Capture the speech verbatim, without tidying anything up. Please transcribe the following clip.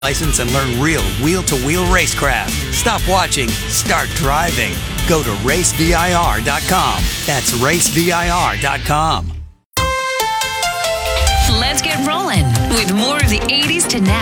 license and learn real wheel-to-wheel racecraft. Stop watching, start driving. Go to race V I R dot com. That's race V I R dot com. Let's get rolling with more of the eighties to now.